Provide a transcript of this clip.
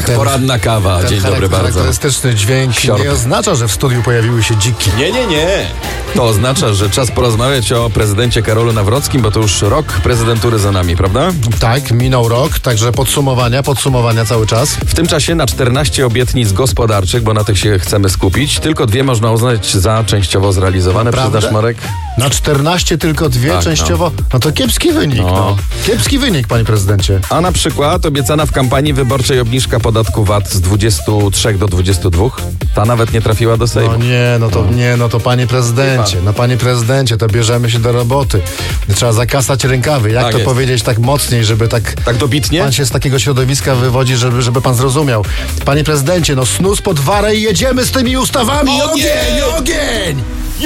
Poranna kawa. Dzień dobry bardzo. Charakterystyczny dźwięk nie oznacza, że w studiu pojawiły się dziki. Nie. To oznacza, że czas porozmawiać o prezydencie Karolu Nawrockim, bo to już rok prezydentury za nami, prawda? Tak, minął rok, także podsumowania cały czas. W tym czasie na 14 obietnic gospodarczych, bo na tych się chcemy skupić, tylko 2 można uznać za częściowo zrealizowane. Przyznasz, Marek? Na 14 tylko 2 tak, częściowo? No to kiepski wynik, Kiepski wynik, panie prezydencie. A na przykład obiecana w kampanii wyborczej obniżka podatku VAT z 23 do 22, ta nawet nie trafiła do Sejmu. No to panie prezydencie, to bierzemy się do roboty. Trzeba zakasać rękawy. Jak tak to jest. powiedzieć tak mocniej, żeby tak dobitnie? Pan się z takiego środowiska wywodzi, żeby pan zrozumiał. Panie prezydencie, snus pod warę i jedziemy z tymi ustawami. Ogień!